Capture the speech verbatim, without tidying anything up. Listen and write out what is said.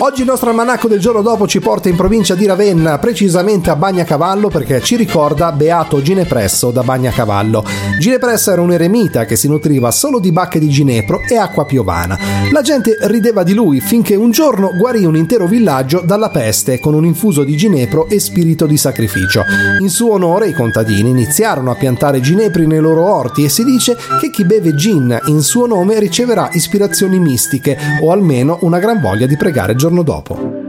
Oggi il nostro almanacco del giorno dopo ci porta in provincia di Ravenna, precisamente a Bagnacavallo, perché ci ricorda Beato Ginepresso da Bagnacavallo. Ginepresso era un eremita che si nutriva solo di bacche di ginepro e acqua piovana. La gente rideva di lui finché un giorno guarì un intero villaggio dalla peste con un infuso di ginepro e spirito di sacrificio. In suo onore i contadini iniziarono a piantare ginepri nei loro orti e si dice che chi beve gin in suo nome riceverà ispirazioni mistiche o almeno una gran voglia di pregare il giorno dopo.